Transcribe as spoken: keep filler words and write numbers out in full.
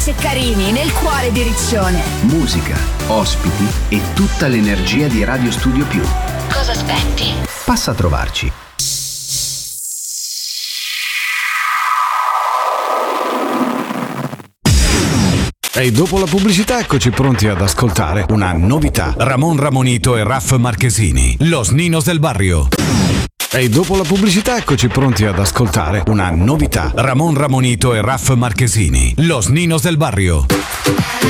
Ceccarini nel cuore di Riccione. Musica, ospiti e tutta l'energia di Radio Studio Più. Cosa aspetti? Passa a trovarci. E dopo la pubblicità eccoci pronti ad ascoltare una novità. Ramon Ramonito e Raff Marchesini, Los Ninos del Barrio. E dopo la pubblicità eccoci pronti ad ascoltare una novità. Ramon Ramonito e Raff Marchesini, Los Ninos del Barrio.